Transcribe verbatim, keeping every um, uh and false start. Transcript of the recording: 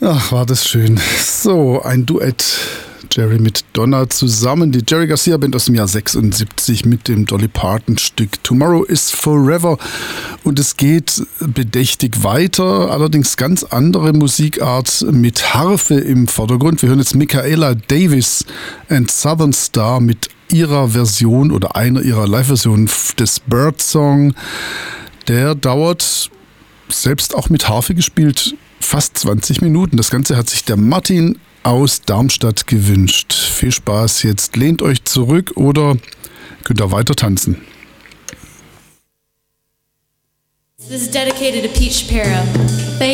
Ach, war das schön. So, ein Duett. Jerry mit Donna zusammen. Die Jerry Garcia Band aus dem Jahr sechsundsiebzig mit dem Dolly Parton Stück Tomorrow is Forever. Und es geht bedächtig weiter, allerdings ganz andere Musikart mit Harfe im Vordergrund. Wir hören jetzt Michaela Davis and Southern Star mit ihrer Version oder einer ihrer Live-Versionen des Bird Song. Der dauert, selbst auch mit Harfe gespielt, fast zwanzig Minuten. Das Ganze hat sich der Martin aus Darmstadt gewünscht. Viel Spaß jetzt. Lehnt euch zurück oder könnt ihr weiter tanzen. This is dedicated to Pete Shapiro.